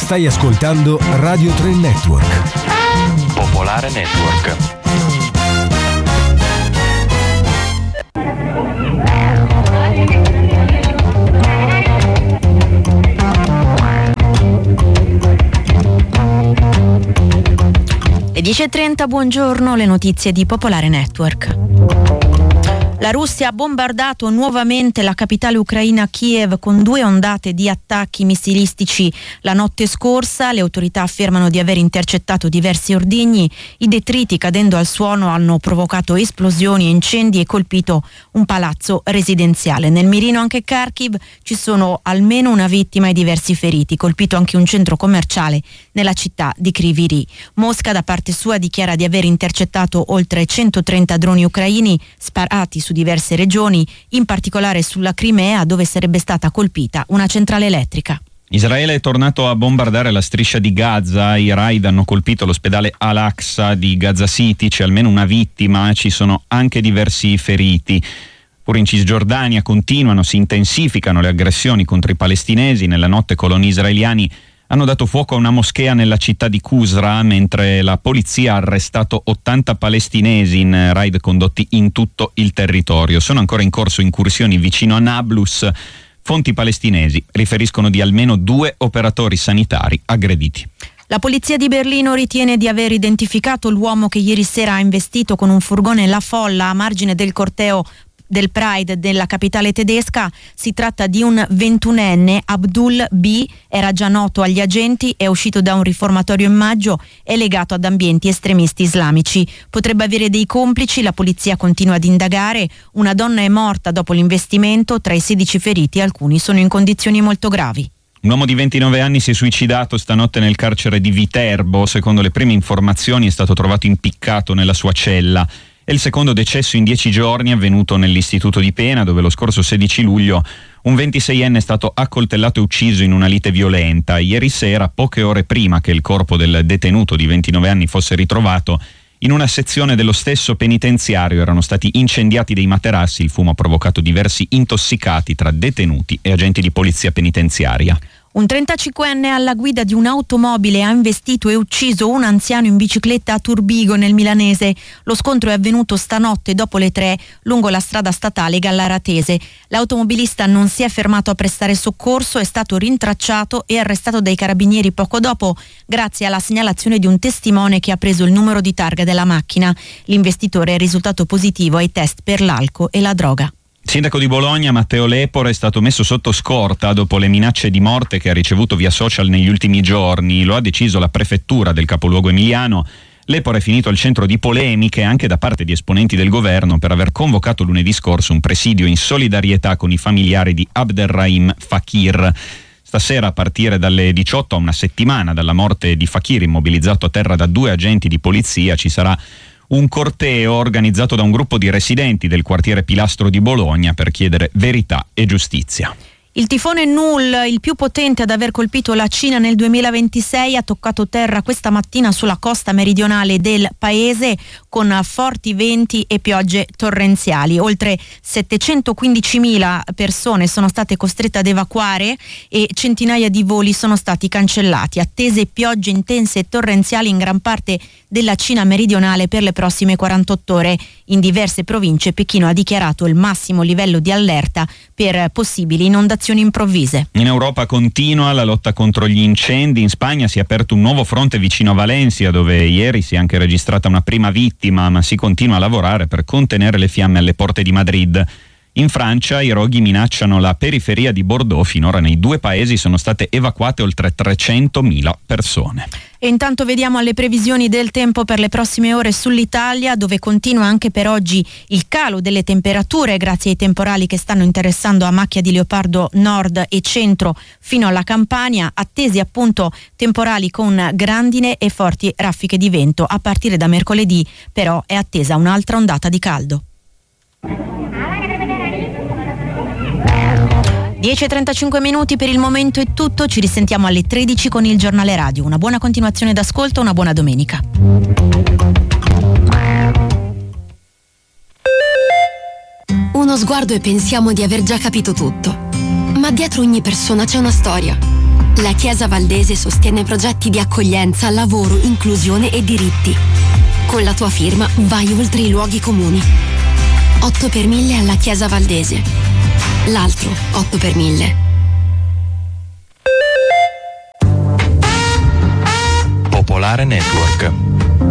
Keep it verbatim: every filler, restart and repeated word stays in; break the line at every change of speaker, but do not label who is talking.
Stai ascoltando Radio tre Network.
Popolare Network.
Le dieci e trenta, buongiorno, le notizie di Popolare Network. La Russia ha bombardato nuovamente la capitale ucraina Kiev con due ondate di attacchi missilistici la notte scorsa. Le autorità affermano di aver intercettato diversi ordigni. I detriti, cadendo al suolo, hanno provocato esplosioni e incendi e colpito un palazzo residenziale. Nel mirino anche Kharkiv, ci sono almeno una vittima e diversi feriti. Colpito anche un centro commerciale nella città di Kryvyi Rih. Mosca da parte sua dichiara di aver intercettato oltre centotrenta droni ucraini sparati su diverse regioni, in particolare sulla Crimea, dove sarebbe stata colpita una centrale elettrica.
Israele è tornato a bombardare la striscia di Gaza. I raid hanno colpito l'ospedale Al-Aqsa di Gaza City, c'è almeno una vittima, ci sono anche diversi feriti. Pure in Cisgiordania continuano, si intensificano le aggressioni contro i palestinesi. Nella notte coloni israeliani hanno dato fuoco a una moschea nella città di Qusra, mentre la polizia ha arrestato ottanta palestinesi in raid condotti in tutto il territorio. Sono ancora in corso incursioni vicino a Nablus. Fonti palestinesi riferiscono di almeno due operatori sanitari aggrediti.
La polizia di Berlino ritiene di aver identificato l'uomo che ieri sera ha investito con un furgone la folla a margine del corteo del Pride della capitale tedesca. Si tratta di un ventunenne, Abdul B, era già noto agli agenti, è uscito da un riformatorio in maggio, è legato ad ambienti estremisti islamici. Potrebbe avere dei complici, la polizia continua ad indagare. Una donna è morta dopo l'investimento, tra i sedici feriti alcuni sono in condizioni molto gravi.
Un uomo di ventinove anni si è suicidato stanotte nel carcere di Viterbo. Secondo le prime informazioni è stato trovato impiccato nella sua cella. È il secondo decesso in dieci giorni avvenuto nell'istituto di pena, dove lo scorso sedici luglio un ventiseienne è stato accoltellato e ucciso in una lite violenta. Ieri sera, poche ore prima che il corpo del detenuto di ventinove anni fosse ritrovato, in una sezione dello stesso penitenziario erano stati incendiati dei materassi. Il fumo ha provocato diversi intossicati tra detenuti e agenti di polizia penitenziaria.
Un trentacinquenne alla guida di un'automobile ha investito e ucciso un anziano in bicicletta a Turbigo, nel milanese. Lo scontro è avvenuto stanotte dopo le tre lungo la strada statale Gallaratese. L'automobilista non si è fermato a prestare soccorso, è stato rintracciato e arrestato dai carabinieri poco dopo, grazie alla segnalazione di un testimone che ha preso il numero di targa della macchina. L'investitore è risultato positivo ai test per l'alcol e la droga.
Il sindaco di Bologna, Matteo Lepore, è stato messo sotto scorta dopo le minacce di morte che ha ricevuto via social negli ultimi giorni. Lo ha deciso la prefettura del capoluogo emiliano. Lepore è finito al centro di polemiche anche da parte di esponenti del governo per aver convocato lunedì scorso un presidio in solidarietà con i familiari di Abderrahim Fakir. Stasera, a partire dalle diciotto, a una settimana dalla morte di Fakir, immobilizzato a terra da due agenti di polizia, ci sarà un corteo organizzato da un gruppo di residenti del quartiere Pilastro di Bologna per chiedere verità e giustizia.
Il tifone Nul, il più potente ad aver colpito la Cina nel duemilaventisei, ha toccato terra questa mattina sulla costa meridionale del paese con forti venti e piogge torrenziali. Oltre settecentoquindicimila persone sono state costrette ad evacuare e centinaia di voli sono stati cancellati. Attese piogge intense e torrenziali in gran parte della Cina meridionale per le prossime quarantotto ore. In diverse province Pechino ha dichiarato il massimo livello di allerta per possibili inondazioni improvvise.
In Europa continua la lotta contro gli incendi. In Spagna si è aperto un nuovo fronte vicino a Valencia, dove ieri si è anche registrata una prima vittima, ma si continua a lavorare per contenere le fiamme alle porte di Madrid. In Francia i roghi minacciano la periferia di Bordeaux. Finora nei due paesi sono state evacuate oltre trecentomila persone.
E intanto vediamo alle previsioni del tempo per le prossime ore sull'Italia, dove continua anche per oggi il calo delle temperature grazie ai temporali che stanno interessando a macchia di leopardo nord e centro fino alla Campania. Attesi appunto temporali con grandine e forti raffiche di vento. A partire da mercoledì però è attesa un'altra ondata di caldo. dieci e trentacinque minuti per il momento è tutto, ci risentiamo alle tredici con il giornale radio. Una buona continuazione d'ascolto, una buona domenica.
Uno sguardo e pensiamo di aver già capito tutto, ma dietro ogni persona c'è una storia. La Chiesa Valdese sostiene progetti di accoglienza, lavoro, inclusione e diritti. Con la tua firma vai oltre i luoghi comuni. otto per mille alla Chiesa Valdese. L'altro otto per mille.
Popolare Network.